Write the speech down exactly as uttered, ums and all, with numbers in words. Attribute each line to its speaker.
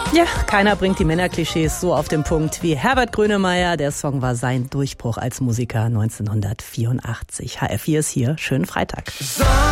Speaker 1: Ja, keiner bringt die Männerklischees so auf den Punkt wie Herbert Grönemeyer. Der Song war sein Durchbruch als Musiker neunzehnhundertvierundachtzig. H R vier ist hier. Schönen Freitag.